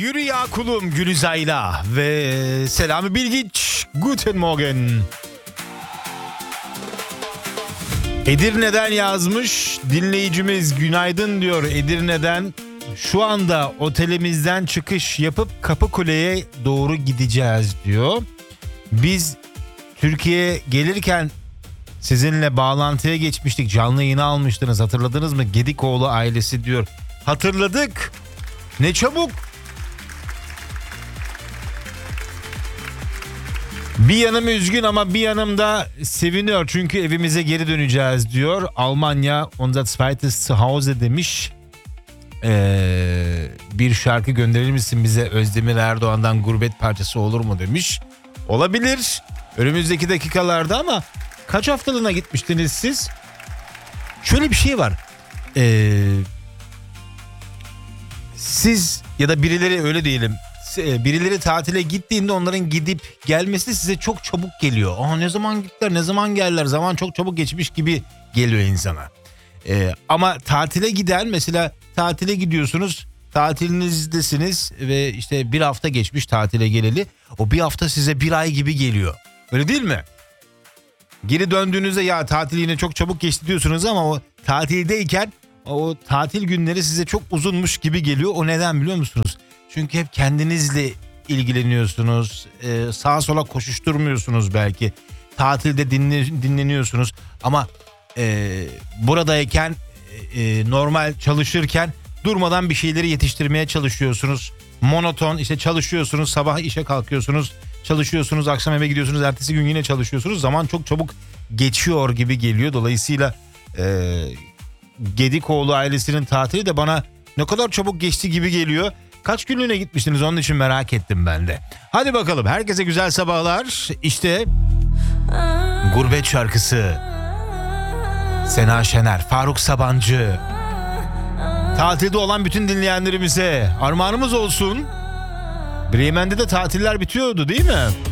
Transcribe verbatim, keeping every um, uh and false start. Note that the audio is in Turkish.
Yürü ya kulum Gülizay'la ve Selami Bilgiç. Guten Morgen. Edirne'den yazmış dinleyicimiz, günaydın diyor Edirne'den. Şu anda otelimizden çıkış yapıp Kapıkule'ye doğru gideceğiz diyor. Biz Türkiye'ye gelirken sizinle bağlantıya geçmiştik. Canlı yayını almıştınız, hatırladınız mı? Gedikoğlu ailesi diyor. Hatırladık. Ne çabuk. Bir yanım üzgün ama bir yanım da seviniyor. Çünkü evimize geri döneceğiz diyor. Almanya unser zweites Zuhause demiş. Ee, bir şarkı gönderir misin bize Özdemir Erdoğan'dan Gurbet Parçası olur mu demiş. Olabilir. Önümüzdeki dakikalarda ama kaç haftalığına gitmiştiniz siz? Şöyle bir şey var. Ee, siz ya da birileri öyle diyelim. Birileri tatile gittiğinde onların gidip gelmesi size çok çabuk geliyor. Aa, ne zaman gittiler, ne zaman geldiler, zaman çok çabuk geçmiş gibi geliyor insana. Ee, ama tatile giden, mesela tatile gidiyorsunuz, tatilinizdesiniz ve işte bir hafta geçmiş tatile geleli. O bir hafta size bir ay gibi geliyor. Öyle değil mi? Geri döndüğünüzde ya tatil yine çok çabuk geçti diyorsunuz ama o tatildeyken o tatil günleri size çok uzunmuş gibi geliyor. O neden biliyor musunuz? Çünkü hep kendinizle ilgileniyorsunuz. Ee, sağa sola koşuşturmuyorsunuz belki. Tatilde dinle, dinleniyorsunuz. Ama e, buradayken e, normal çalışırken durmadan bir şeyleri yetiştirmeye çalışıyorsunuz. Monoton işte çalışıyorsunuz. Sabah işe kalkıyorsunuz. Çalışıyorsunuz. Akşam eve gidiyorsunuz. Ertesi gün yine çalışıyorsunuz. Zaman çok çabuk geçiyor gibi geliyor. Dolayısıyla e, Gedikoğlu ailesinin tatili de bana ne kadar çabuk geçti gibi geliyor. Kaç günlüğüne gitmiştiniz, onun için merak ettim ben de. Hadi bakalım, herkese güzel sabahlar. İşte Gurbet şarkısı. Sena Şener, Faruk Sabancı. Tatilde olan bütün dinleyenlerimize armağanımız olsun. Bremen'de de tatiller bitiyordu değil mi?